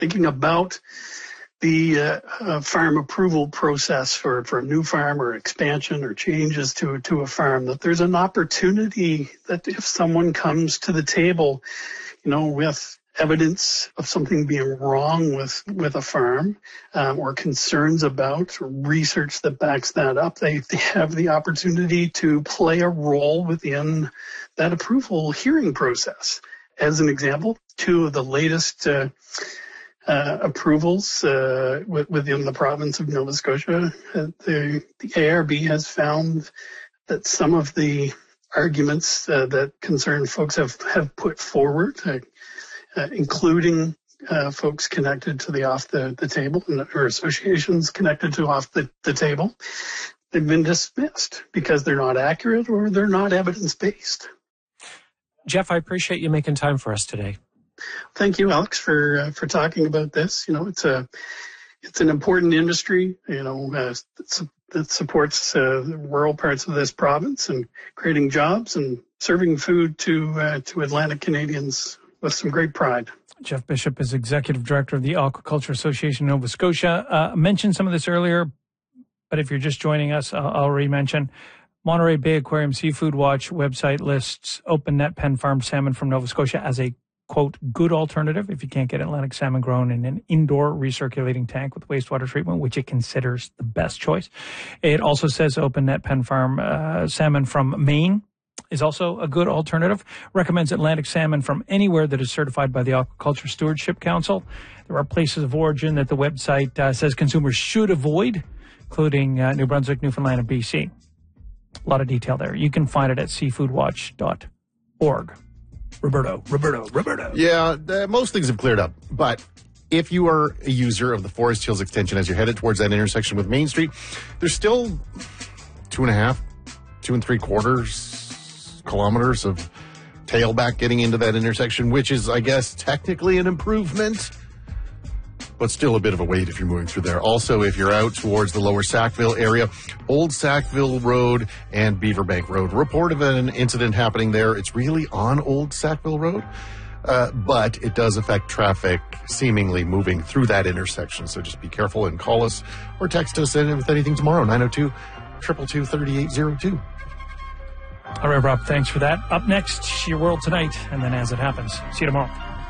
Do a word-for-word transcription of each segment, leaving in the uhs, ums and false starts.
thinking about the uh, uh, farm approval process for, for a new farm or expansion or changes to, to a farm, that there's an opportunity that if someone comes to the table, you know, with evidence of something being wrong with, with a farm um, or concerns about research that backs that up, they, they have the opportunity to play a role within that approval hearing process. As an example, two of the latest uh, uh, approvals uh, w- within the province of Nova Scotia, uh, the, the A R B has found that some of the arguments uh, that concerned folks have, have put forward, uh, Uh, including uh, folks connected to the off the, the table or associations connected to off the, the table, they've been dismissed because they're not accurate or they're not evidence-based. Jeff, I appreciate you making time for us today. Thank you, Alex, for uh, for talking about this. You know, it's a it's an important industry, you know, uh, that supports uh, the rural parts of this province and creating jobs and serving food to uh, to Atlantic Canadians with some great pride. Jeff Bishop is Executive Director of the Aquaculture Association of Nova Scotia. Uh, I mentioned some of this earlier, but if you're just joining us, I'll, I'll re-mention. Monterey Bay Aquarium Seafood Watch website lists open net pen farmed salmon from Nova Scotia as a, quote, good alternative if you can't get Atlantic salmon grown in an indoor recirculating tank with wastewater treatment, which it considers the best choice. It also says open net pen farm uh, salmon from Maine is also a good alternative. Recommends Atlantic salmon from anywhere that is certified by the Aquaculture Stewardship Council. There are places of origin that the website uh, says consumers should avoid, including uh, New Brunswick, Newfoundland, and B C. A lot of detail there. You can find it at seafood watch dot org. Roberto, Roberto, Roberto. Yeah, uh, most things have cleared up, but if you are a user of the Forest Hills Extension as you're headed towards that intersection with Main Street, there's still two and a half, two and three quarters kilometers of tailback getting into that intersection, which is, I guess, technically an improvement, but still a bit of a wait if you're moving through there. Also, if you're out towards the lower Sackville area, Old Sackville Road and Beaverbank Road. Report of an incident happening there. It's really on Old Sackville Road, uh, but it does affect traffic seemingly moving through that intersection. So just be careful and call us or text us with anything tomorrow, nine oh two, two two two, three eight zero two. All right, Rob, thanks for that. Up next, Your World Tonight, and then As It Happens. See you tomorrow.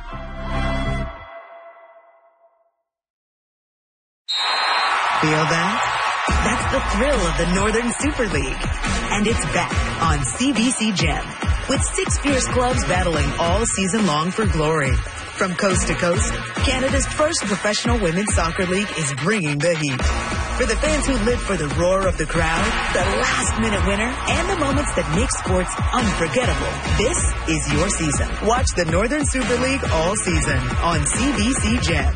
Feel that? That's the thrill of the Northern Super League. And it's back on C B C Gem, with six fierce clubs battling all season long for glory. From coast to coast, Canada's first professional women's soccer league is bringing the heat. For the fans who live for the roar of the crowd, the last-minute winner, and the moments that make sports unforgettable, this is your season. Watch the Northern Super League all season on C B C Gem.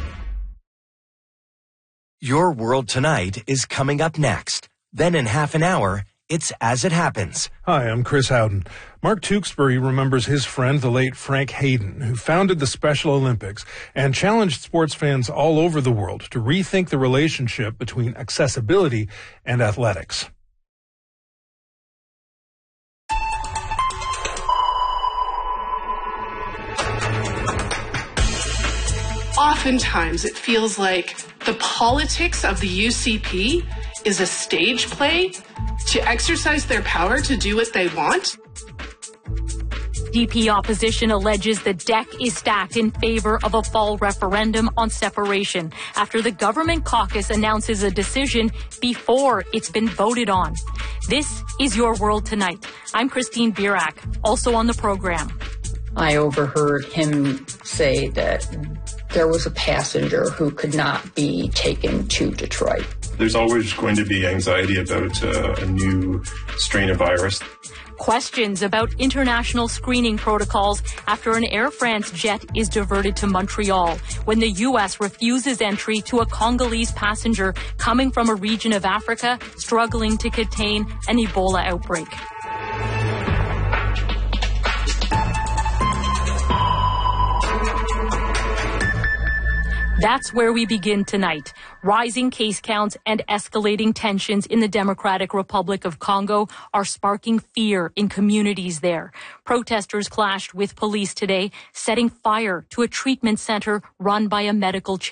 Your World Tonight is coming up next. Then in half an hour, it's As It Happens. Hi, I'm Chris Howden. Mark Tewksbury remembers his friend, the late Frank Hayden, who founded the Special Olympics and challenged sports fans all over the world to rethink the relationship between accessibility and athletics. Oftentimes, it feels like the politics of the U C P is a stage play to exercise their power to do what they want. D P opposition alleges the deck is stacked in favor of a fall referendum on separation after the government caucus announces a decision before it's been voted on. This is Your World Tonight. I'm Christine Birak, also on the program. I overheard him say that there was a passenger who could not be taken to Detroit. There's always going to be anxiety about uh, a new strain of virus. Questions about international screening protocols after an Air France jet is diverted to Montreal when the U S refuses entry to a Congolese passenger coming from a region of Africa struggling to contain an Ebola outbreak. That's where we begin tonight. Rising case counts and escalating tensions in the Democratic Republic of Congo are sparking fear in communities there. Protesters clashed with police today, setting fire to a treatment center run by a medical chain.